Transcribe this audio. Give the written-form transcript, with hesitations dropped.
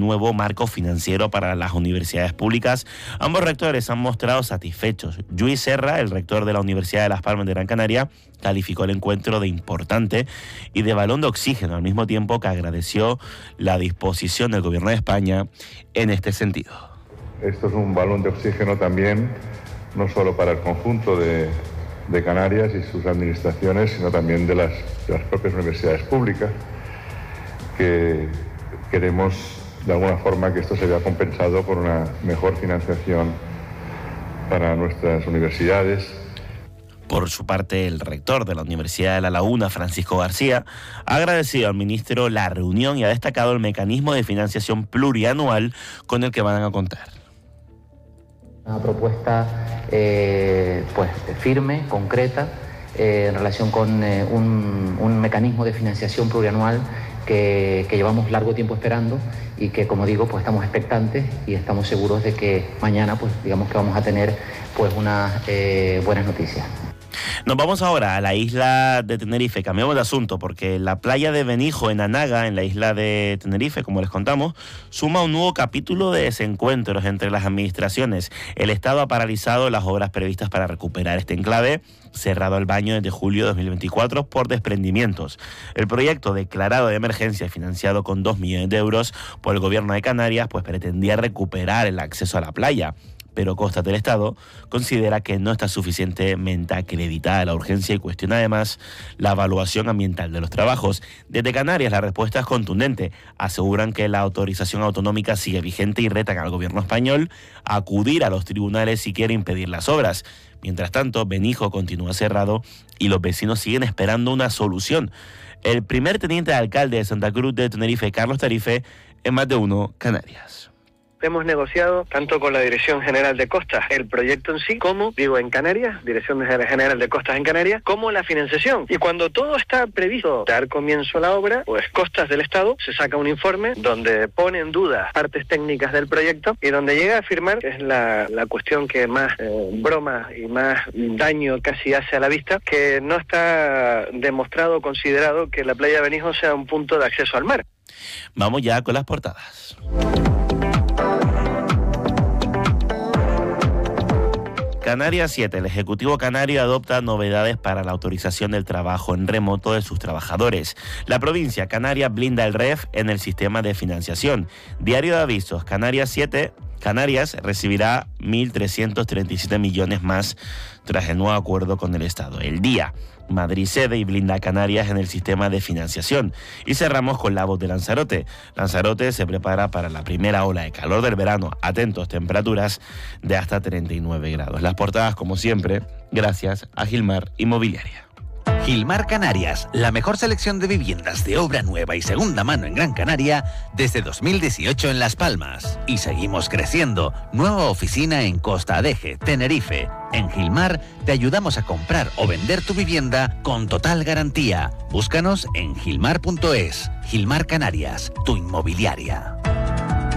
nuevo marco financiero para las universidades públicas. Ambos rectores se han mostrado satisfechos. Lluís Serra, el rector de la Universidad de Las Palmas de Gran Canaria, calificó el encuentro de importante y de balón de oxígeno, al mismo tiempo que agradeció la disposición del Gobierno de España en este sentido. Esto es un balón de oxígeno también, no solo para el conjunto de Canarias y sus administraciones, sino también de las propias universidades públicas, que queremos de alguna forma que esto se vea compensado por una mejor financiación para nuestras universidades. Por su parte, el rector de la Universidad de La Laguna, Francisco García, ha agradecido al ministro la reunión y ha destacado el mecanismo de financiación plurianual con el que van a contar. Una propuesta pues firme, concreta, en relación con un mecanismo de financiación plurianual que llevamos largo tiempo esperando y que, como digo, pues estamos expectantes y estamos seguros de que mañana pues digamos que vamos a tener pues unas buenas noticias. Nos vamos ahora a la isla de Tenerife. Cambiamos de asunto porque la playa de Benijo, en Anaga, en la isla de Tenerife, como les contamos, suma un nuevo capítulo de desencuentros entre las administraciones. El Estado ha paralizado las obras previstas para recuperar este enclave, cerrado al baño desde julio de 2024 por desprendimientos. El proyecto declarado de emergencia y financiado con 2 millones de euros por el Gobierno de Canarias, pues pretendía recuperar el acceso a la playa. Pero Costas del Estado considera que no está suficientemente acreditada la urgencia y cuestiona además la evaluación ambiental de los trabajos. Desde Canarias la respuesta es contundente. Aseguran que la autorización autonómica sigue vigente y retan al gobierno español a acudir a los tribunales si quiere impedir las obras. Mientras tanto, Benijo continúa cerrado y los vecinos siguen esperando una solución. El primer teniente de alcalde de Santa Cruz de Tenerife, Carlos Tarife, en Más de Uno, Canarias. Hemos negociado tanto con la Dirección General de Costas el proyecto en sí, como, en Canarias, Dirección General de Costas en Canarias, como la financiación. Y cuando todo está previsto dar comienzo a la obra, pues Costas del Estado se saca un informe donde pone en duda partes técnicas del proyecto y donde llega a afirmar, que es la cuestión que más broma y más daño casi hace a la vista, que no está demostrado o considerado que la playa de Benijo sea un punto de acceso al mar. Vamos ya con las portadas. Canarias 7. El Ejecutivo canario adopta novedades para la autorización del trabajo en remoto de sus trabajadores. La provincia Canarias blinda el REF en el sistema de financiación. Diario de avisos, Canarias 7. Canarias recibirá 1.337 millones más tras el nuevo acuerdo con el Estado. El Día, Madrid cede y blinda Canarias en el sistema de financiación. Y cerramos con La Voz de Lanzarote. Lanzarote se prepara para la primera ola de calor del verano. Atentos, temperaturas de hasta 39 grados. Las portadas, como siempre, gracias a Gilmar Inmobiliaria. Gilmar Canarias, la mejor selección de viviendas de obra nueva y segunda mano en Gran Canaria desde 2018 en Las Palmas. Y seguimos creciendo. Nueva oficina en Costa Adeje, Tenerife. En Gilmar te ayudamos a comprar o vender tu vivienda con total garantía. Búscanos en gilmar.es. Gilmar Canarias, tu inmobiliaria.